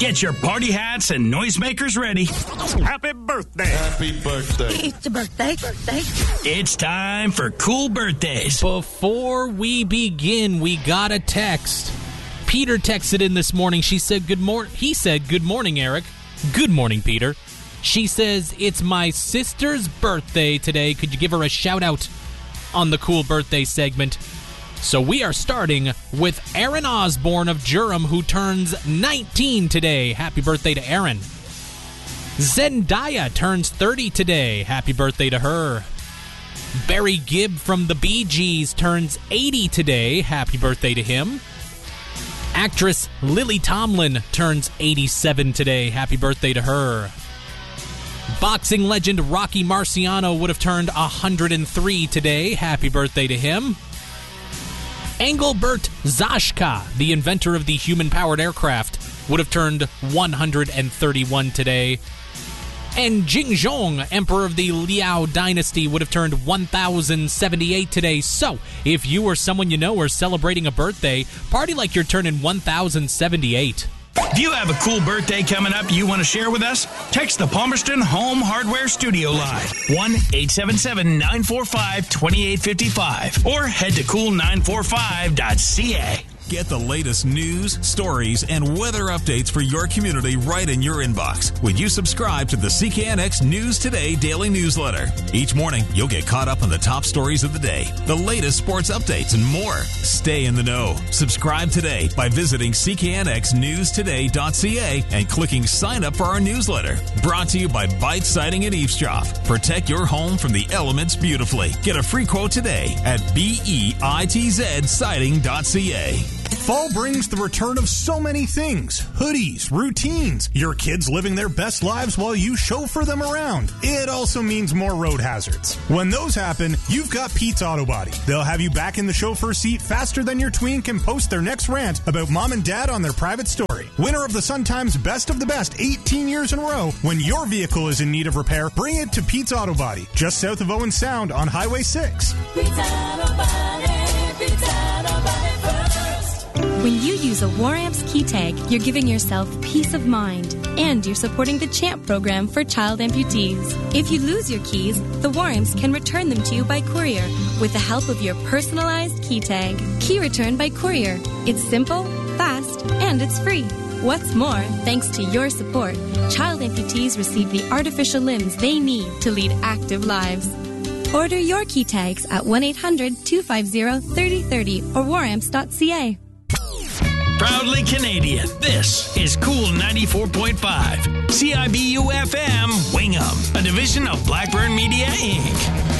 Get your party hats and noisemakers ready. Happy birthday. Happy birthday. It's a birthday. It's time for Cool Birthdays. Before we begin, we got a text. Peter texted in this morning. He said, good morning, Eric. Good morning, Peter. She says, it's my sister's birthday today. Could you give her a shout out on the Cool Birthday segment? So we are starting with Aaron Osborne of Durham, who turns 19 today. Happy birthday to Aaron. Zendaya turns 30 today. Happy birthday to her. Barry Gibb from the Bee Gees turns 80 today. Happy birthday to him. Actress Lily Tomlin turns 87 today. Happy birthday to her. Boxing legend Rocky Marciano would have turned 103 today. Happy birthday to him. Engelbert Zashka, the inventor of the human-powered aircraft, would have turned 131 today. And Jingzhong, emperor of the Liao dynasty, would have turned 1,078 today. So, if you or someone you know are celebrating a birthday, party like you're turning 1,078. If you have a cool birthday coming up you want to share with us, text the Palmerston Home Hardware Studio line, 1-877-945-2855, or head to cool945.ca. Get the latest news, stories, and weather updates for your community right in your inbox when you subscribe to the CKNX News Today daily newsletter. Each morning, you'll get caught up on the top stories of the day, the latest sports updates, and more. Stay in the know. Subscribe today by visiting cknxnewstoday.ca and clicking sign up for our newsletter. Brought to you by Bite Siding and Eavesdrop. Protect your home from the elements beautifully. Get a free quote today at BEITZsiding.ca. Fall brings the return of so many things. Hoodies, routines, your kids living their best lives while you chauffeur them around. It also means more road hazards. When those happen, you've got Pete's Auto Body. They'll have you back in the chauffeur seat faster than your tween can post their next rant about mom and dad on their private story. Winner of the Sun Times Best of the Best 18 years in a row, when your vehicle is in need of repair, bring it to Pete's Auto Body, just south of Owen Sound on Highway 6. Pete's Auto Body, Pete's Auto Body first. When you use a Waramps key tag, you're giving yourself peace of mind, and you're supporting the CHAMP program for child amputees. If you lose your keys, the Waramps can return them to you by courier with the help of your personalized key tag. Key return by courier. It's simple, fast, and it's free. What's more, thanks to your support, child amputees receive the artificial limbs they need to lead active lives. Order your key tags at 1-800-250-3030 or waramps.ca. Proudly Canadian, this is Cool 94.5, CIBU-FM, Wingham, a division of Blackburn Media, Inc.